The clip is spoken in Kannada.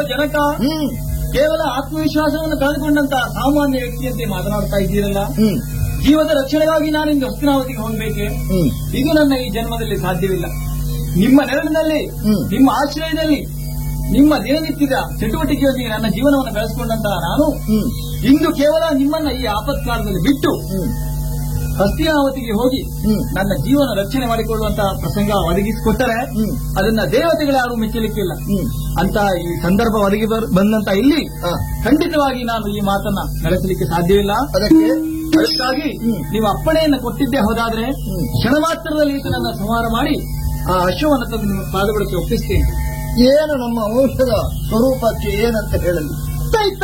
ಜನಕ, ಕೇವಲ ಆತ್ಮವಿಶ್ವಾಸವನ್ನು ಕಳೆದುಕೊಂಡಂತಹ ಸಾಮಾನ್ಯ ವ್ಯಕ್ತಿಯಂತೆ ಮಾತನಾಡ್ತಾ ಇದ್ದೀರಲ್ಲ. ಜೀವದ ರಕ್ಷಣೆಗಾಗಿ ನಾನಿಂದು ಹಸ್ತಿನಾವತಿಗೆ ಹೋಗಬೇಕೆ? ಇದು ನನ್ನ ಈ ಜನ್ಮದಲ್ಲಿ ಸಾಧ್ಯವಿಲ್ಲ. ನಿಮ್ಮ ನೆರಳಿನಲ್ಲಿ, ನಿಮ್ಮ ಆಶ್ರಯದಲ್ಲಿ, ನಿಮ್ಮ ದಿನನಿತ್ಯದ ಚಟುವಟಿಕೆಯೊಂದಿಗೆ ನನ್ನ ಜೀವನವನ್ನು ಬೆಳೆಸಿಕೊಂಡಂತಹ ನಾನು ಇಂದು ಕೇವಲ ನಿಮ್ಮನ್ನ ಈ ಆಪತ್ಕಾಲದಲ್ಲಿ ಬಿಟ್ಟು ಹಸ್ತಿನಾವತಿಗೆ ಹೋಗಿ ನನ್ನ ಜೀವನ ರಕ್ಷಣೆ ಮಾಡಿಕೊಳ್ಳುವಂತಹ ಪ್ರಸಂಗ ಒದಗಿಸಿಕೊಟ್ಟರೆ ಅದನ್ನ ದೇವತೆಗಳ್ಯಾರು ಮೆಚ್ಚಲಿಕ್ಕಿಲ್ಲ. ಅಂತ ಈ ಸಂದರ್ಭ ಒದಗಿ ಬಂದಂತ ಇಲ್ಲಿ ಖಂಡಿತವಾಗಿ ನಾನು ಈ ಮಾತನ್ನ ನಡೆಸಲಿಕ್ಕೆ ಸಾಧ್ಯವಿಲ್ಲ. ಅದಕ್ಕಾಗಿ ನೀವು ಅಪ್ಪಣೆಯನ್ನು ಕೊಟ್ಟಿದ್ದೇ ಹೋದಾದ್ರೆ ಕ್ಷಣ ಮಾತ್ರದಲ್ಲಿ ಈತನನ್ನ ಸಂಹಾರ ಮಾಡಿ ಆ ಅಶ್ವವನ್ನು ತಂದು ನಿಮ್ಮ ಪಾದಗಳಿಗೆ ಒಪ್ಪಿಸ್ತೇನೆ. ಏನು ನಮ್ಮ ಔಷಧ ಸ್ವರೂಪಕ್ಕೆ ಏನಂತ ಹೇಳಲಿ?